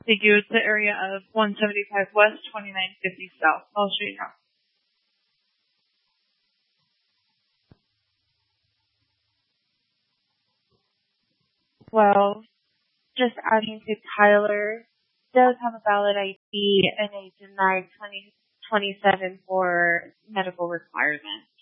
Thank you. It's the area of 175 West, 2950 South. I'll show you now. Well, just adding to Tyler does have a valid ID and a denied 2027 for medical requirements.